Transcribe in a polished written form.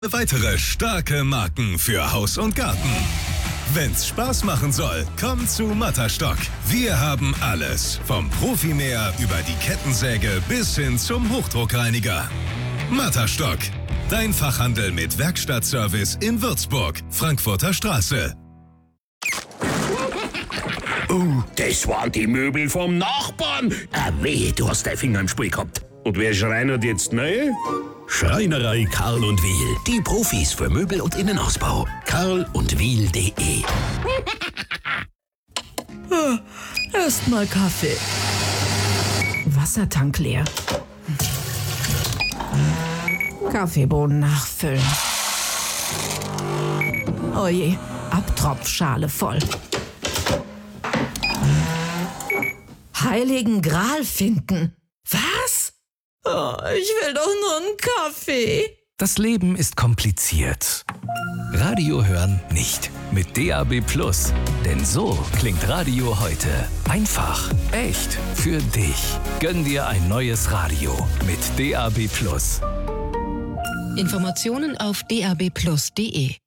Weitere starke Marken für Haus und Garten. Wenn's Spaß machen soll, komm zu Matterstock. Wir haben alles. Vom Profimäher über die Kettensäge bis hin zum Hochdruckreiniger. Matterstock. Dein Fachhandel mit Werkstattservice in Würzburg, Frankfurter Straße. Oh, das waren die Möbel vom Nachbarn. Wehe, du hast deinen Finger im Spiel gehabt. Und wer schreinert jetzt neu? Schreinerei Karl und Wiel. Die Profis für Möbel und Innenausbau. karlundwiel.de. Erstmal Kaffee. Wassertank leer. Kaffeebohnen nachfüllen. Oje, Abtropfschale voll. Heiligen Gral finden. Was? Oh, ich will doch nur einen Kaffee. Das Leben ist kompliziert. Radio hören nicht. Mit DAB+. Denn so klingt Radio heute. Einfach, echt, für dich. Gönn dir ein neues Radio mit DAB+. Informationen auf dabplus.de